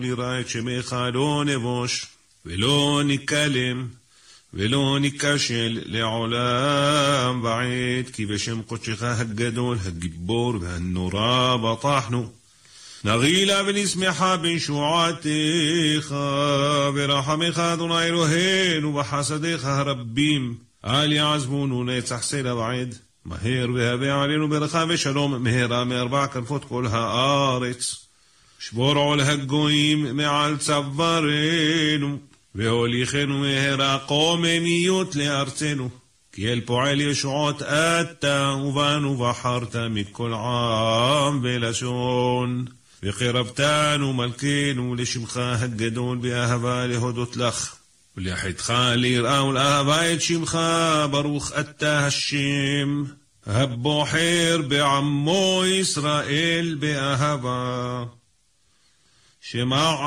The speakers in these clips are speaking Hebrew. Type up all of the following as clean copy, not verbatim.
נראה את שמך לא נבוש, ולא נקלם, ולא נקשל לעולם ועד, כי בשם קודשך הגדול, הגיבור והנורא בטחנו. נגילה ונשמחה בישועתך, ורחמך אדוני אלוהינו בחסדיך הרבים, אל יעזבונו נצח סלע ועד. מהר והבא עלינו ברכה ושלום מהרה מארבע כנפות כל הארץ. שבור עול הגויים מעל צווארנו, והוליכנו מהרה קוממיות לארצנו. כי אל פועל ישועות אתה ובנו בחרת מכל עם ולשון. וקרבתנו מלכנו לשמך הגדול באהבה להודות לך. ולחדך ליראה ולאהבה את שמך, ברוך אתה השם, הבוחר בעמו ישראל באהבה. שמע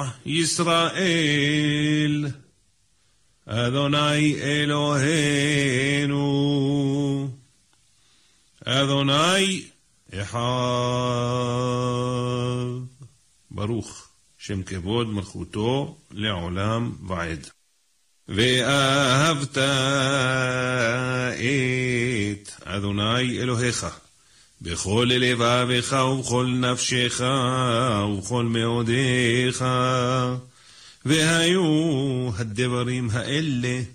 ישראל, אדוני אלוהינו, אדוני אחד. ברוך שם כבוד מלכותו לעולם ועד. ואהבת את אדוני אלוהיך בכל לבבך ובכל נפשך ובכל מאודיך. והיו הדברים האלה